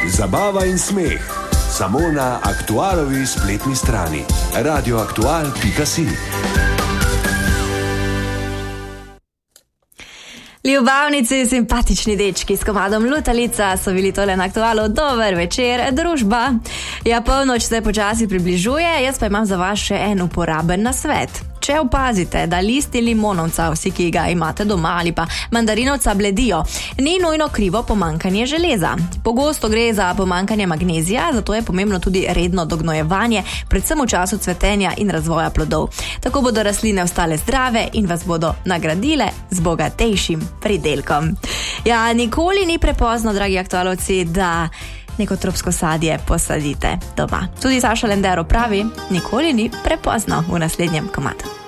zabava in smeh. Samo na Aktualovi spletni strani radioaktual.si. Ljubavnici, simpatični dečki s komadom Lutalica so bili tole na Aktualu. Dober večer, družba. Ja, polnoč se počasi približuje, jaz pa imam za vas še en uporaben nasvet. Če opazite, da listi limonovca, vsi, ki ga imate doma, ali pa mandarinovca bledijo, ni nujno krivo pomanjkanje železa. Pogosto gre za pomanjkanje magnezija, zato je pomembno tudi redno dognojevanje, predvsem v času cvetenja in razvoja plodov. Tako bodo rastline ostale zdrave in vas bodo nagradile z bogatejšim pridelkom. Ja, nikoli ni prepozno, dragi aktualovci, da neko tropsko sadje posadite doma. Tudi Saša Lendero pravi, nikoli ni prepozno. V naslednjem komadu.